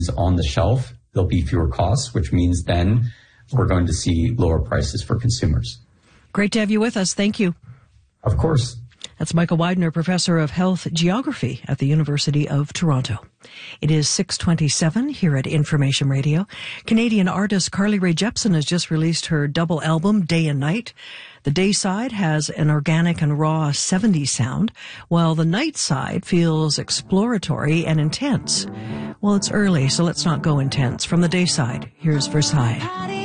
on the shelf, there'll be fewer costs, which means then we're going to see lower prices for consumers. Great to have you with us. Thank you. Of course. That's Michael Widener, Professor of Health Geography at the University of Toronto. It is 6:27 here at Information Radio. Canadian artist Carly Rae Jepsen has just released her double album, Day and Night. The day side has an organic and raw 70s sound, while the night side feels exploratory and intense. Well, it's early, so let's not go intense. From the day side, here's Versailles.